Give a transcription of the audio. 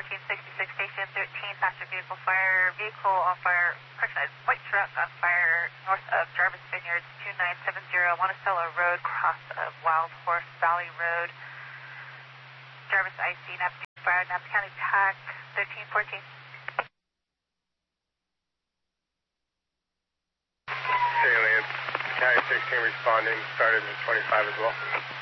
1466, station 13, passenger vehicle fire, vehicle on fire, personalized white truck on fire, north of Jarvis Vineyards, 2970, Monticello Road, cross of Wild Horse Valley Road, Jarvis IC, Napa Fire, Napa County TAC, 1314. Salient, County 16 responding, started at 25 as well.